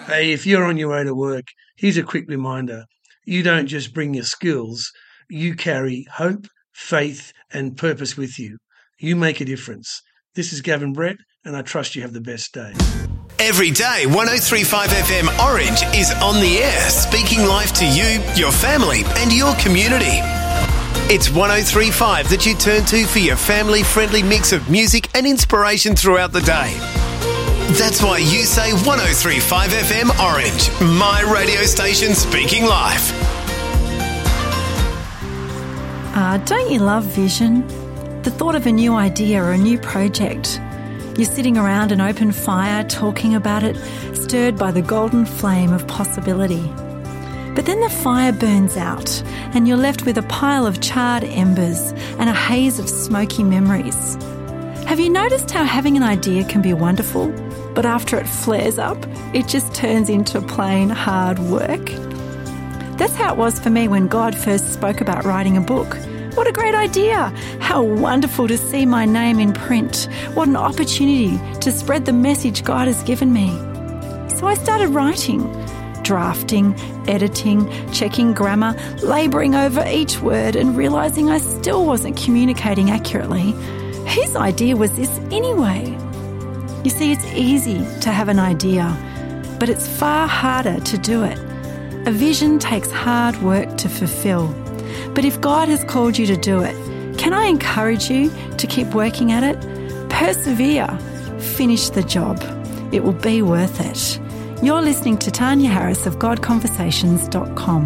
Hey, if you're on your way to work, here's a quick reminder. You don't just bring your skills, you carry hope, faith, and purpose with you. You make a difference. This is Gavin Brett, and I trust you have the best day. Every day, 103.5 FM Orange is on the air, speaking life to you, your family, and your community. It's 103.5 that you turn to for your family-friendly mix of music and inspiration throughout the day. That's why you say 103.5 FM Orange, my radio station speaking life. Don't you love vision? The thought of a new idea or a new project. You're sitting around an open fire talking about it, stirred by the golden flame of possibility. But then the fire burns out and you're left with a pile of charred embers and a haze of smoky memories. Have you noticed how having an idea can be wonderful, but after it flares up, it just turns into plain hard work? That's how it was for me when God first spoke about writing a book. What a great idea! How wonderful to see my name in print. What an opportunity to spread the message God has given me. So I started writing, drafting, editing, checking grammar, labouring over each word and realising I still wasn't communicating accurately. Whose idea was this anyway? You see, it's easy to have an idea, but it's far harder to do it. A vision takes hard work to fulfil. But if God has called you to do it, can I encourage you to keep working at it? Persevere. Finish the job. It will be worth it. You're listening to Tanya Harris of GodConversations.com.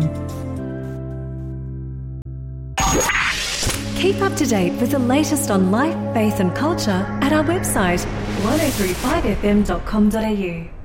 Keep up to date with the latest on life, faith and culture at our website 1035fm.com.au.